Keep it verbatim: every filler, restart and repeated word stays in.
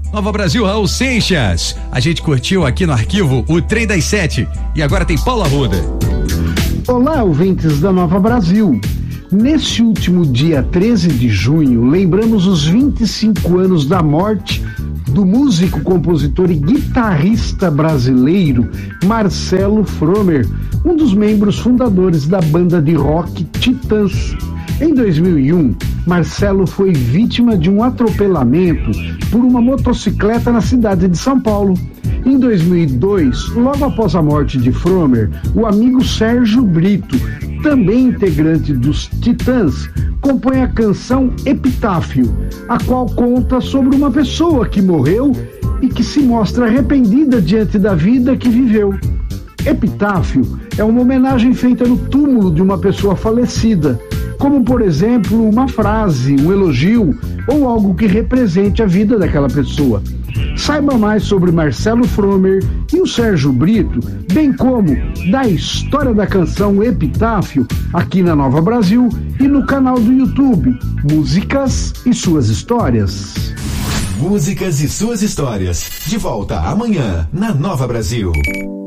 Nova Brasil, Raul Seixas. A gente curtiu aqui no arquivo o Trem das Sete. E agora tem Paulo Arruda. Olá, ouvintes da Nova Brasil. Nesse último dia treze de junho, lembramos os vinte e cinco anos da morte do músico, compositor e guitarrista brasileiro Marcelo Fromer, um dos membros fundadores da banda de rock Titãs. Em dois mil e um, Marcelo foi vítima de um atropelamento por uma motocicleta na cidade de São Paulo. Em dois mil e dois, logo após a morte de Fromer, o amigo Sérgio Brito, também integrante dos Titãs, compõe a canção Epitáfio, a qual conta sobre uma pessoa que morreu e que se mostra arrependida diante da vida que viveu. Epitáfio é uma homenagem feita no túmulo de uma pessoa falecida, como, por exemplo, uma frase, um elogio ou algo que represente a vida daquela pessoa. Saiba mais sobre Marcelo Fromer e o Sérgio Brito, bem como da história da canção Epitáfio, aqui na Nova Brasil e no canal do YouTube Músicas e Suas Histórias. Músicas e Suas Histórias. De volta amanhã na Nova Brasil.